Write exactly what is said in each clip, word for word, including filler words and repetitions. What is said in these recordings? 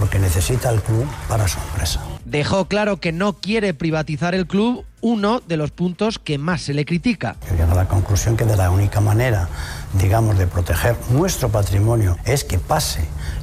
lo que necesita el club para su empresa. Dejó claro que no quiere privatizar el club, uno de los puntos que más se le critica. Yo llego a la conclusión que de la única manera, digamos, de proteger nuestro patrimonio es que pase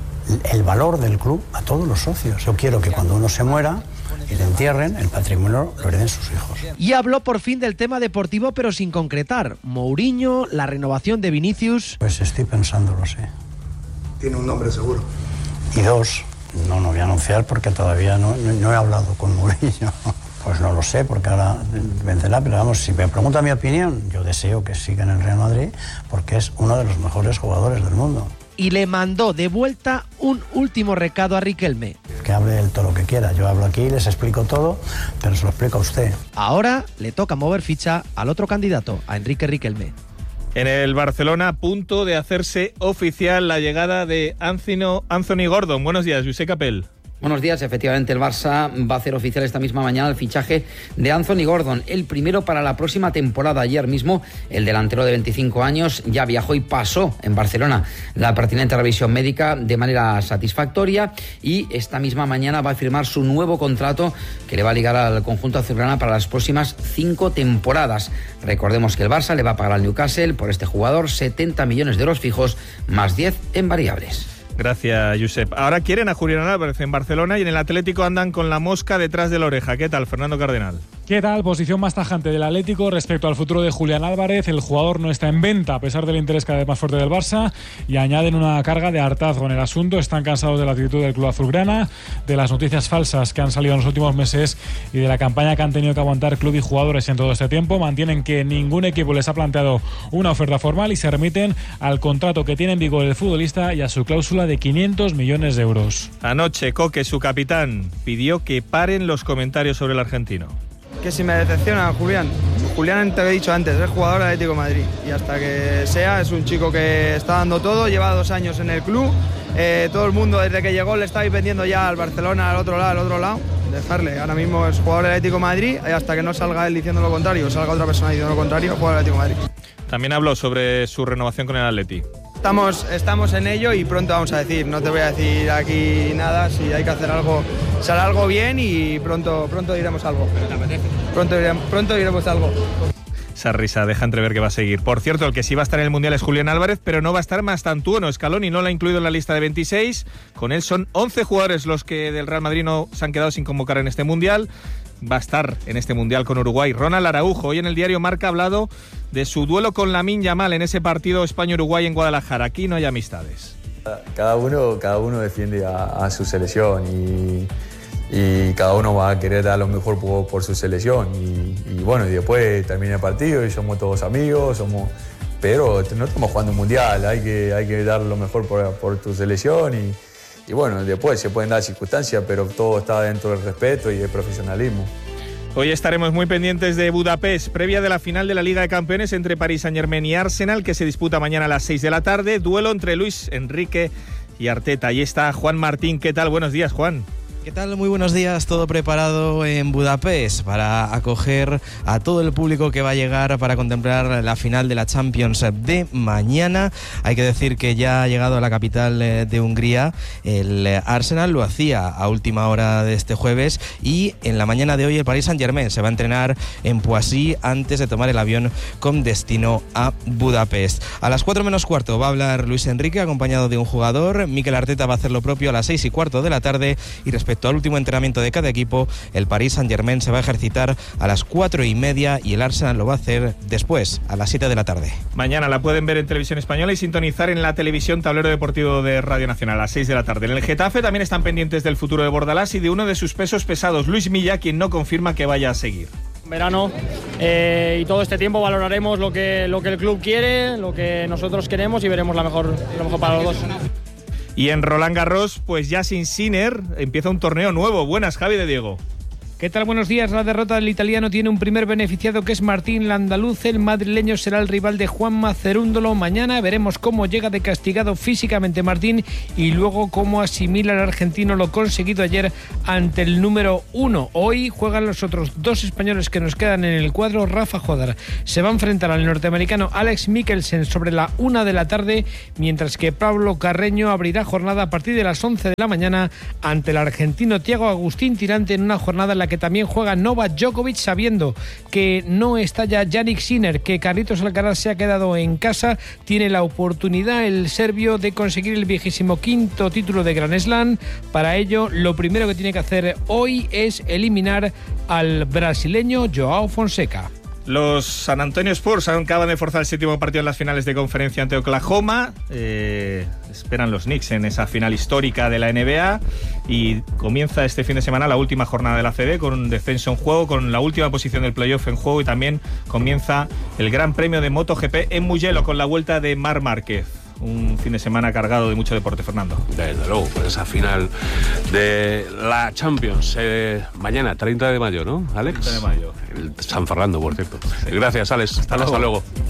el valor del club a todos los socios. Yo quiero que cuando uno se muera y le entierren, el patrimonio lo hereden sus hijos. Y habló por fin del tema deportivo, pero sin concretar. Mourinho, la renovación de Vinicius. Pues estoy pensándolo, sí. Tiene un nombre seguro. Y dos, no, no voy a anunciar porque todavía no, no, no he hablado con Mourinho. Pues no lo sé, porque ahora vencerá, pero vamos, si me pregunta mi opinión, yo deseo que siga en el Real Madrid porque es uno de los mejores jugadores del mundo. Y le mandó de vuelta un último recado a Riquelme. Que hable él todo lo que quiera. Yo hablo aquí, les explico todo, pero se lo explico a usted. Ahora le toca mover ficha al otro candidato, a Enrique Riquelme. En el Barcelona, a punto de hacerse oficial la llegada de Anthony, Anthony Gordon. Buenos días, Josep Capel. Buenos días, efectivamente el Barça va a hacer oficial esta misma mañana el fichaje de Anthony Gordon, el primero para la próxima temporada. Ayer mismo el delantero de veinticinco años ya viajó y pasó en Barcelona la pertinente revisión médica de manera satisfactoria y esta misma mañana va a firmar su nuevo contrato que le va a ligar al conjunto azulgrana para las próximas cinco temporadas. Recordemos que el Barça le va a pagar al Newcastle por este jugador setenta millones de euros fijos más diez en variables. Gracias, Josep. Ahora quieren a Julián Álvarez en Barcelona y en el Atlético andan con la mosca detrás de la oreja. ¿Qué tal, Fernando Cardenal? ¿Qué tal? Posición más tajante del Atlético respecto al futuro de Julián Álvarez. El jugador no está en venta a pesar del interés cada vez más fuerte del Barça y añaden una carga de hartazgo en el asunto. Están cansados de la actitud del club azulgrana, de las noticias falsas que han salido en los últimos meses y de la campaña que han tenido que aguantar club y jugadores en todo este tiempo. Mantienen que ningún equipo les ha planteado una oferta formal y se remiten al contrato que tiene en vigor el futbolista y a su cláusula de quinientos millones de euros. Anoche, Coque, su capitán, pidió que paren los comentarios sobre el argentino. Que si me decepciona Julián, Julián te lo he dicho antes, es jugador del Atlético de Madrid y hasta que sea es un chico que está dando todo, lleva dos años en el club, eh, todo el mundo desde que llegó le estaba vendiendo ya al Barcelona, al otro lado, al otro lado, dejarle, ahora mismo es jugador del Atlético de Madrid y hasta que no salga él diciendo lo contrario o salga otra persona diciendo lo contrario, jugador del Atlético de Madrid. También habló sobre su renovación con el Atleti. Estamos, estamos en ello y pronto vamos a decir, no te voy a decir aquí nada, si hay que hacer algo, será algo bien y pronto, pronto diremos algo. Pronto diremos, pronto diremos algo. Esa risa deja entrever que va a seguir. Por cierto, el que sí va a estar en el Mundial es Julián Álvarez, pero no va a estar Mastantuono. Scaloni no lo ha incluido en la lista de veintiséis. Con él son once jugadores los que del Real Madrid no se han quedado sin convocar en este Mundial. Va a estar en este Mundial con Uruguay Ronald Araujo. Hoy en el diario Marca ha hablado de su duelo con Lamine Yamal en ese partido España-Uruguay en Guadalajara. Aquí no hay amistades. Cada uno, cada uno defiende a, a su selección y, y cada uno va a querer dar lo mejor por, por su selección. Y, y bueno, y después termina el partido y somos todos amigos, somos, pero no estamos jugando un Mundial, hay que, hay que dar lo mejor por, por tu selección y Y bueno, después se pueden dar circunstancias, pero todo está dentro del respeto y del profesionalismo. Hoy estaremos muy pendientes de Budapest, previa de la final de la Liga de Campeones entre Paris Saint-Germain y Arsenal, que se disputa mañana a las seis de la tarde. Duelo entre Luis Enrique y Arteta. Ahí está Juan Martín. ¿Qué tal? Buenos días, Juan. ¿Qué tal? Muy buenos días, todo preparado en Budapest para acoger a todo el público que va a llegar para contemplar la final de la Champions de mañana. Hay que decir que ya ha llegado a la capital de Hungría el Arsenal, lo hacía a última hora de este jueves y en la mañana de hoy el Paris Saint-Germain se va a entrenar en Poissy antes de tomar el avión con destino a Budapest. A las cuatro menos cuarto va a hablar Luis Enrique acompañado de un jugador. Mikel Arteta va a hacer lo propio a las seis y cuarto de la tarde y respecto al último entrenamiento de cada equipo, el Paris Saint-Germain se va a ejercitar a las cuatro y media y el Arsenal lo va a hacer después, a las siete de la tarde. Mañana la pueden ver en Televisión Española y sintonizar en la televisión Tablero Deportivo de Radio Nacional a las seis de la tarde. En el Getafe también están pendientes del futuro de Bordalás y de uno de sus pesos pesados, Luis Milla, quien no confirma que vaya a seguir. Verano eh, y todo este tiempo valoraremos lo que, lo que el club quiere, lo que nosotros queremos y veremos la mejor, lo mejor para los dos. Y en Roland Garros, pues ya sin Sinner, empieza un torneo nuevo. Buenas, Javi de Diego. ¿Qué tal? Buenos días. La derrota del italiano tiene un primer beneficiado que es Martín Landaluz. El madrileño será el rival de Juanma Cerúndolo. Mañana veremos cómo llega de castigado físicamente Martín y luego cómo asimila el argentino lo conseguido ayer ante el número uno. Hoy juegan los otros dos españoles que nos quedan en el cuadro. Rafa Jodar se va a enfrentar al norteamericano Alex Mikkelsen sobre la una de la tarde, mientras que Pablo Carreño abrirá jornada a partir de las once de la mañana ante el argentino Thiago Agustín Tirante en una jornada en la que también juega Novak Djokovic, sabiendo que no está ya Jannik Sinner, que Carlitos Alcaraz se ha quedado en casa. Tiene la oportunidad el serbio de conseguir el vigésimo quinto título de Grand Slam. Para ello, lo primero que tiene que hacer hoy es eliminar al brasileño Joao Fonseca. Los San Antonio Spurs acaban de forzar el séptimo partido en las finales de conferencia ante Oklahoma. Eh, esperan los Knicks en esa final histórica de la N B A y comienza este fin de semana la última jornada de la A C B con un descenso en juego, con la última posición del playoff en juego, y también comienza el Gran Premio de MotoGP en Mugello con la vuelta de Marc Márquez. Un fin de semana cargado de mucho deporte, Fernando. Desde luego, pues esa final de la Champions, eh, mañana, treinta de mayo, ¿no, Alex? treinta de mayo. El San Fernando, por cierto. Sí. Gracias, Alex. Hasta, Hasta luego. luego.